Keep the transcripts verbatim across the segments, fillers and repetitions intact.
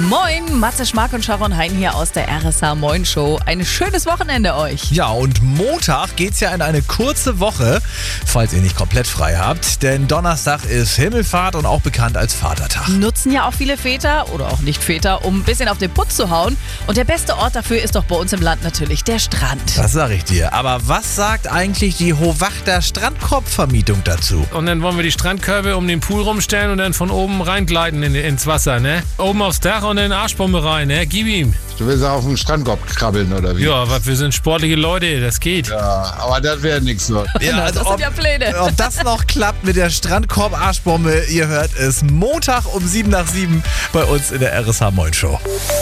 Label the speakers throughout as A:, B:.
A: Moin, Matze Schmark und Sharon Hein hier aus der R S H Moin Show. Ein schönes Wochenende euch.
B: Ja, und Montag geht's ja in eine kurze Woche, falls ihr nicht komplett frei habt. Denn Donnerstag ist Himmelfahrt und auch bekannt als Vatertag.
A: Nutzen ja auch viele Väter oder auch Nicht-Väter, um ein bisschen auf den Putz zu hauen. Und der beste Ort dafür ist doch bei uns im Land natürlich der Strand.
B: Das sag ich dir. Aber was sagt eigentlich die Hohwachter Strandkorbvermietung dazu?
C: Und dann wollen wir die Strandkörbe um den Pool rumstellen und dann von oben reingleiten in, ins Wasser, ne? Oben aufs Dach und in Arschbombe rein, ne? Gib ihm.
D: Du willst auf den Strandkorb krabbeln, oder wie?
C: Ja, aber wir sind sportliche Leute, das geht.
D: Ja, aber das wäre nichts so.
B: Ja,
A: das
B: also
A: sind
B: ob,
A: ja Pläne.
B: ob das noch klappt mit der Strandkorb-Arschbombe, ihr hört es Montag um sieben nach sieben bei uns in der R S H Moin Show.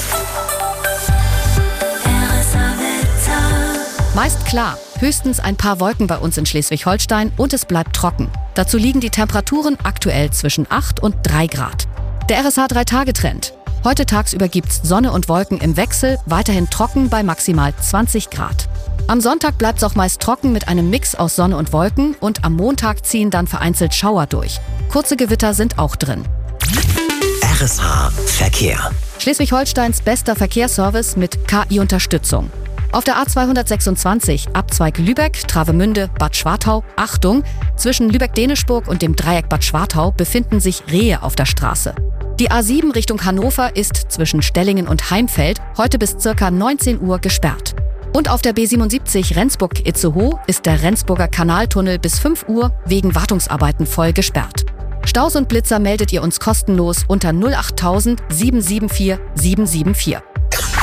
E: Meist klar, höchstens ein paar Wolken bei uns in Schleswig-Holstein und es bleibt trocken. Dazu liegen die Temperaturen aktuell zwischen acht und drei Grad. Der R S H drei Tage Trend. Heute tagsüber gibt's Sonne und Wolken im Wechsel, weiterhin trocken bei maximal zwanzig Grad. Am Sonntag bleibt's auch meist trocken mit einem Mix aus Sonne und Wolken und am Montag ziehen dann vereinzelt Schauer durch. Kurze Gewitter sind auch drin.
F: R S H Verkehr.
E: Schleswig-Holsteins bester Verkehrsservice mit K I-Unterstützung. Auf der A zweihundertsechsundzwanzig, Abzweig Lübeck, Travemünde, Bad Schwartau, Achtung, zwischen Lübeck-Deneschburg und dem Dreieck Bad Schwartau befinden sich Rehe auf der Straße. Die A sieben Richtung Hannover ist zwischen Stellingen und Heimfeld heute bis ca. neunzehn Uhr gesperrt. Und auf der B siebenundsiebzig Rendsburg-Itzehoe ist der Rendsburger Kanaltunnel bis fünf Uhr wegen Wartungsarbeiten voll gesperrt. Staus und Blitzer meldet ihr uns kostenlos unter null acht null null sieben sieben vier sieben sieben vier.